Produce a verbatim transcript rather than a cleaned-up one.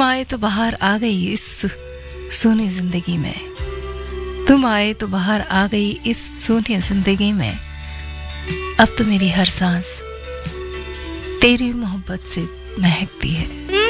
तुम आए तो बाहर आ गई इस सूनी जिंदगी में, तुम आए तो बाहर आ गई इस सूनी जिंदगी में। अब तो मेरी हर सांस तेरी मोहब्बत से महकती है।